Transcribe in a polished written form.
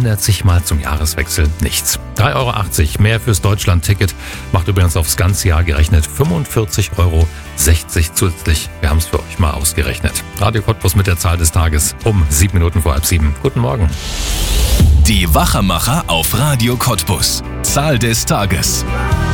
ändert sich mal zum Jahreswechsel nichts. 3,80 € mehr fürs Deutschland-Ticket macht übrigens aufs ganze Jahr gerechnet 45,60 € zusätzlich. Wir haben es für euch mal ausgerechnet. Radio Cottbus mit der Zahl des Tages um 7 Minuten vor halb 7. Guten Morgen. Die Wachermacher auf Radio Cottbus. Zahl des Tages.